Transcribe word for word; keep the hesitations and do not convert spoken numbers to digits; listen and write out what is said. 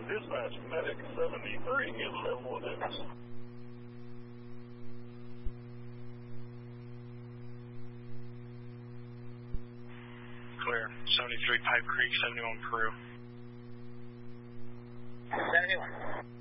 Dispatch, medic seventy-three, get level with it. Clear. seventy-three Pipe Creek, seventy-one Peru. seventy-one.